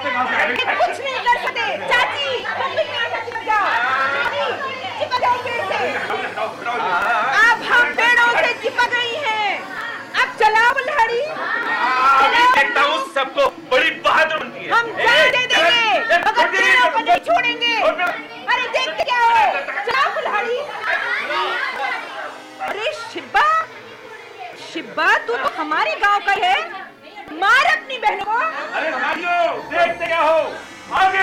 कुछ नहीं कर सकते चाची, तुम भी यहाँ से चिपक जाओ। चिपक जाओ पेड़ से। अब हम पेड़ों से चिपक गई हैं। अब चलाओ कुल्हाड़ी। अभी देखता हूँ सबको बड़ी बहादुर बनती है। हम जान दे देंगे मगर पेड़ों को नहीं छोड़ेंगे। अरे देखते क्या हो, चलाओ कुल्हाड़ी। अरे शिब्बा, शिब्बा तू तो हमारे गांव का है, मार अपनी बहनों को। अरे भाइयों देखते क्या हो, आगे